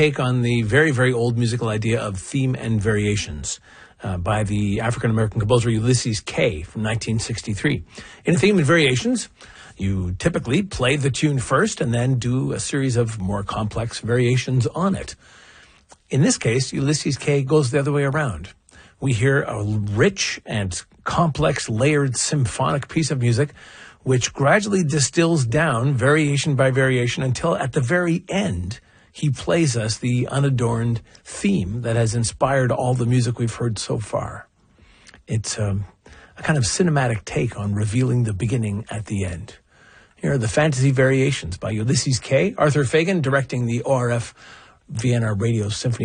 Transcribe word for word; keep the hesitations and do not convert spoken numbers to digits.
take on the very, very old musical idea of theme and variations uh, by the African-American composer Ulysses Kay from nineteen sixty-three. In theme and variations, you typically play the tune first and then do a series of more complex variations on it. In this case, Ulysses Kay goes the other way around. We hear a rich and complex layered symphonic piece of music which gradually distills down variation by variation until at the very end he plays us the unadorned theme that has inspired all the music we've heard so far. It's um, a kind of cinematic take on revealing the beginning at the end. Here are the Fantasy Variations by Ulysses Kay, Arthur Fagan directing the O R F Vienna Radio Symphony